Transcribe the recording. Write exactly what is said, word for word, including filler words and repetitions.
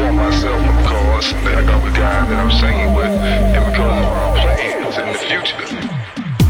for myself, of course, that I got the guy that I'm singing with, and because of our plans in the future.